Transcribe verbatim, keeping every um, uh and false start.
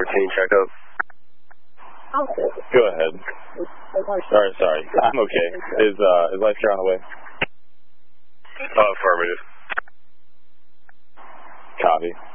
routine checkup. Go ahead. Sorry, sorry. I'm okay. Is, uh, is life care on the way? Uh, affirmative. Copy.